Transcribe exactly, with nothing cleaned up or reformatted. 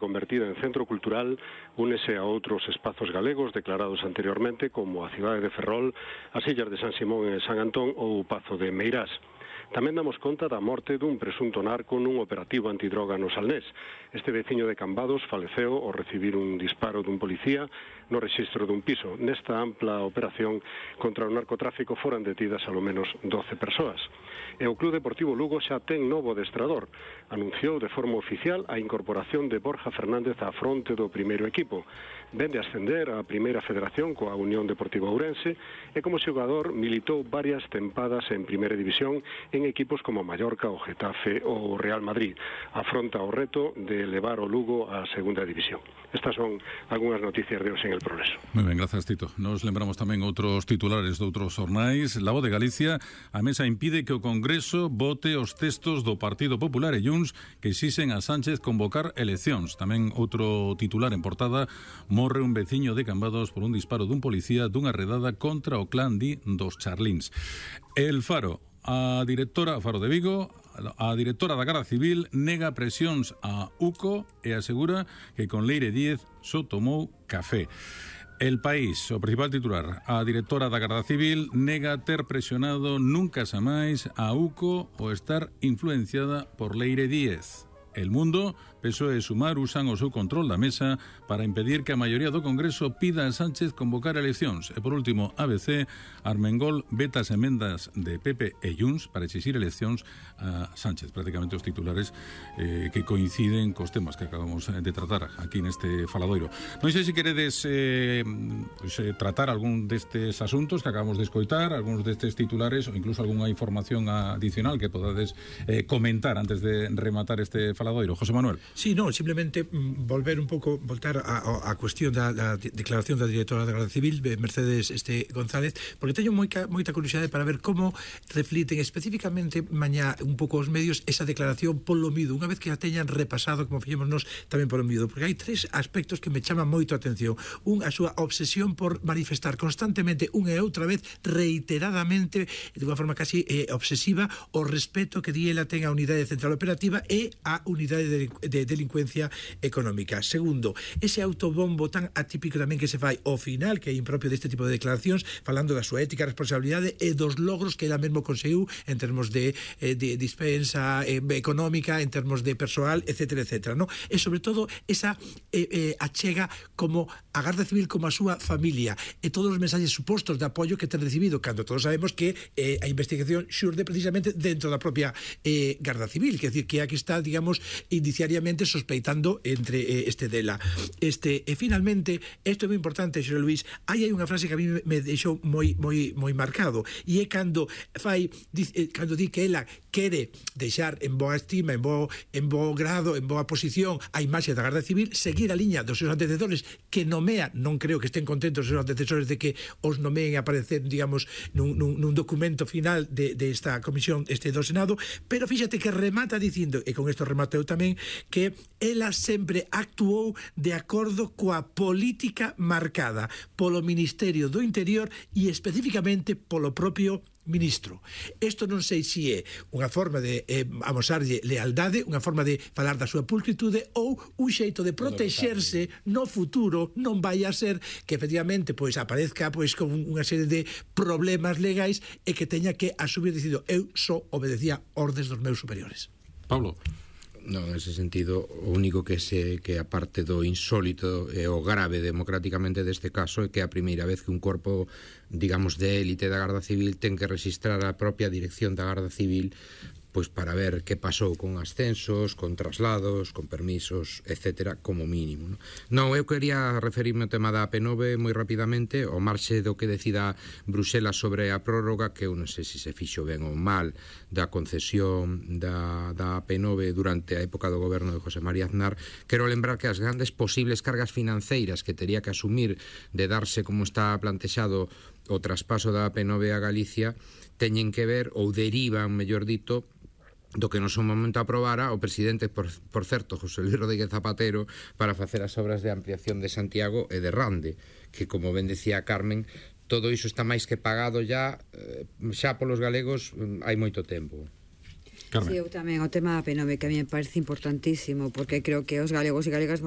convertida en centro cultural, únese a outros espazos galegos declarados anteriormente como a cidade de Ferrol, as illas de San Simón e San Antón ou o Pazo de Meirás. Tamén damos conta da morte dun presunto narco nun operativo antidroga no Salnés. Este veciño de Cambados faleceu ao recibir un disparo dun policía no rexistro dun piso. Nesta ampla operación contra o narcotráfico foran detidas alo menos doce persoas. E o Club Deportivo Lugo xa ten novo adestrador. Anunciou de forma oficial a incorporación de Borja Fernández á fronte do primeiro equipo. Vende a ascender á Primeira Federación coa Unión Deportiva Ourense e como xogador militou varias tempadas en Primeira División en equipos como Mallorca, o Getafe ou o Real Madrid. Afronta o reto de elevar o Lugo á Segunda División. Estas son algunhas noticias de hoxe en El Progreso. Moi ben, grazas, Tito. Nos lembramos tamén outros titulares de outros xornais. La Voz de Galicia, a Mesa impide que o Congreso vote os textos do Partido Popular e Junts que exixen a Sánchez convocar eleccións. Tamén outro titular en portada: morre un veciño de Cambados por un disparo dun policía dunha redada contra o clan Di dos Charlíns. El Faro, a directora Faro de Vigo, a directora da Garda Civil nega presións a UCO e asegura que con Leire Díez só tomou café. El País, o principal titular: a directora da Garda Civil nega ter presionado nunca xa máis a UCO ou estar influenciada por Leire Díez. El Mundo, P S O E e Sumar usan o seu control da mesa para impedir que a maioría do Congreso pida a Sánchez convocar eleccións. E por último, A B C, Armengol veta as emendas de P P e Junts para exixir eleccións a Sánchez. Prácticamente os titulares eh, que coinciden cos temas que acabamos de tratar aquí neste faladoiro. Non sei se queredes eh, pues, eh, tratar algún destes asuntos que acabamos de escoitar, algúns destes titulares ou incluso algunha información adicional que podades eh, comentar antes de rematar este faladoiro. José Manuel. Sí, no, simplemente mm, volver un pouco, voltar a, a cuestión da, da declaración da directora da Garda Civil, Mercedes este González, porque teño moita, moita curiosidade para ver como refliten especificamente mañá un pouco os medios esa declaración polo miúdo, unha vez que a teñan repasado, como fixemos nos tamén polo miúdo, porque hai tres aspectos que me chaman moito a atención. Un, a súa obsesión por manifestar constantemente, unha e outra vez, reiteradamente, de unha forma casi eh, obsesiva, o respeto que di ela ten a unidade central operativa e a unidade de, de de delincuencia económica. Segundo, ese autobombo tan atípico tamén que se fai ao final, que é impropio deste tipo de declaracións, falando da súa ética, responsabilidade e dos logros que ela mesmo conseguiu en termos de, de dispensa eh, económica, en termos de persoal, etcétera, etcétera, ¿no? E sobre todo esa eh, eh, achega como a Garda Civil como a súa familia e todos os mensaxes supostos de apoio que ten recibido, cando todos sabemos que eh, a investigación xurde precisamente dentro da propia eh, Garda Civil, que é dicir, que aquí está, digamos, indiciariamente sospeitando entre eh, este dela. Este, e finalmente, isto é moi importante, Xero Luís, hai hai unha frase que a mí me deixou moi moi moi marcado, e é cando fai eh, cando di que ela quere deixar en boa estima, en bo en bo grado, en boa posición a imaxe da Garda Civil, seguir a liña dos seus antecesores que nomea, non creo que estén contentos os seus antecesores de que os nomeen a aparecer, digamos, nun, nun, nun documento final de, de esta comisión este do Senado, pero fíxate que remata dicindo, e con isto remato eu tamén, que ela sempre actuou de acordo coa política marcada polo Ministerio do Interior e especificamente polo propio ministro. Isto non sei se é unha forma de eh, amosarlle lealdade, unha forma de falar da súa pulcritude ou un xeito de protexerse no futuro, non vai a ser que efectivamente pois aparezca pois con unha serie de problemas legais e que teña que asumir dicindo eu só obedecía ordes dos meus superiores. Pablo. No, en ese sentido, o único que se que aparte do insólito e o grave democráticamente deste caso é que é a primeira vez que un corpo, digamos, de élite da Garda Civil ten que registrar a propia dirección da Garda Civil pois para ver que pasou con ascensos, con traslados, con permisos, etcétera, como mínimo, non? Non, eu quería referirme ao tema da A P nove moi rapidamente, ao marxe do que decida Bruxelas sobre a prórroga, que eu non sei se se fixo ben ou mal, da concesión da, da A P nove durante a época do goberno de José María Aznar. Quero lembrar que as grandes posibles cargas financeiras que tería que asumir de darse como está plantexado o traspaso da A P nove a Galicia teñen que ver, ou derivan, mellor dito, do que no seu momento aprobara o presidente, por, por certo, José Luis Rodríguez Zapatero, para facer as obras de ampliación de Santiago e de Rande, que, como ben decía Carmen, todo iso está máis que pagado ya, xa polos galegos hai moito tempo. Carmen. Sí, eu tamén, o tema da A P nove, que a mí me parece importantísimo, porque creo que os galegos e galegas